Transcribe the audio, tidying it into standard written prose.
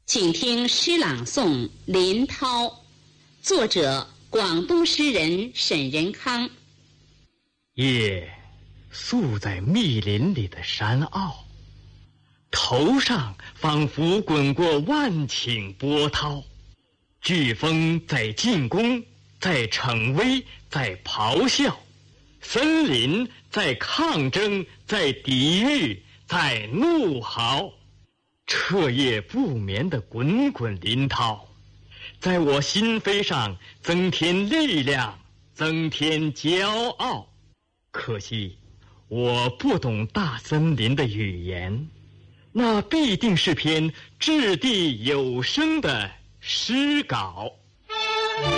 请听诗朗诵《林涛》，作者广东诗人沈仁康。 夜宿在密林里的山坳，头上仿佛滚过万顷波涛。飓风在进攻，在逞威，在咆哮；森林在抗争，在抵御，在怒嚎。彻夜不眠的滚滚林涛，在我心扉上增添力量，增添骄傲。可惜我不懂大森林的语言，那必定是篇掷地有声的诗稿。